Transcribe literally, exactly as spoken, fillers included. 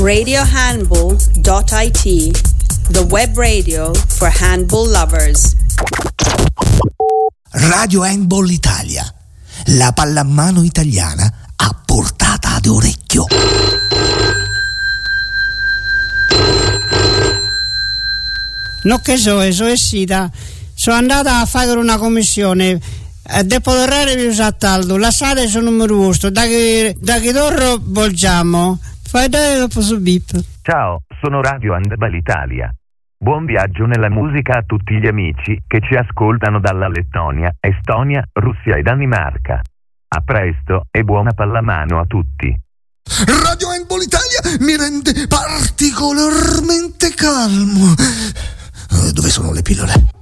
radio handball dot I T, the web radio for handball lovers. Radio Handball Italia, la pallamano italiana a portata d'orecchio. Non che so, so è sita. Sono andata a fare una commissione. Dopo l'orario vi usa taldo. La sala è numero uno. Da che da che torno volgiamo. Fai dare dopo su bip. Ciao, sono Radio Handball Italia. Buon viaggio nella musica a tutti gli amici che ci ascoltano dalla Lettonia, Estonia, Russia e Danimarca. A presto e buona pallamano a tutti. Radio Handball Italia mi rende particolarmente calmo. Dove sono le pillole?